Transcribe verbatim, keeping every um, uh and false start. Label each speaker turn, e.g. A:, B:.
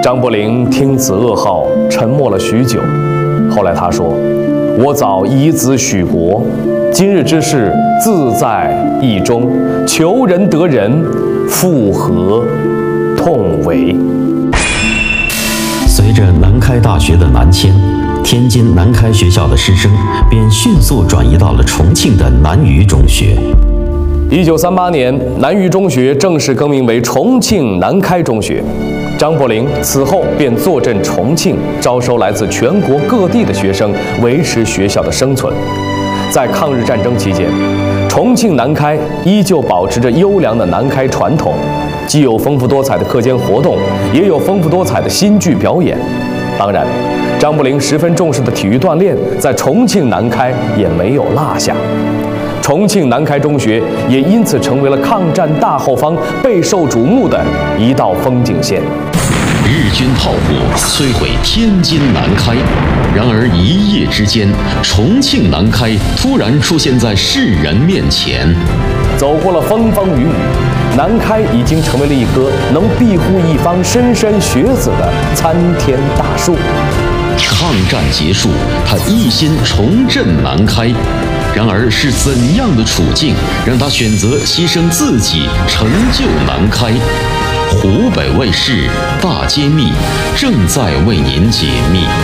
A: 张伯苓听此噩耗，沉默了许久。后来他说：“我早遗子许国，今日之事自在意中，求人得人，复何痛为？”
B: 随着南开大学的南迁，天津南开学校的师生便迅速转移到了重庆的南余中学。
A: 一九三八年，南余中学正式更名为重庆南开中学。张伯苓此后便坐镇重庆，招收来自全国各地的学生，维持学校的生存。在抗日战争期间，重庆南开依旧保持着优良的南开传统，既有丰富多彩的课间活动，也有丰富多彩的新剧表演。当然，张伯苓十分重视的体育锻炼，在重庆南开也没有落下。重庆南开中学也因此成为了抗战大后方备受瞩目的一道风景线。
B: 日军炮火摧毁天津南开，然而一夜之间，重庆南开突然出现在世人面前。
A: 走过了风风雨雨，南开已经成为了一棵能庇护一方莘莘学子的参天大树。
B: 抗战结束，他一心重振南开。然而是怎样的处境，让他选择牺牲自己，成就南开？湖北卫视大揭秘正在为您解密。